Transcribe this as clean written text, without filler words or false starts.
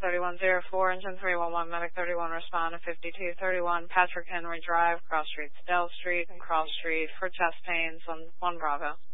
3104, engine 311, medic 31, respond to 5231, Patrick Henry Drive, cross streets Dell Street and Cross Street for chest pains on 1 Bravo.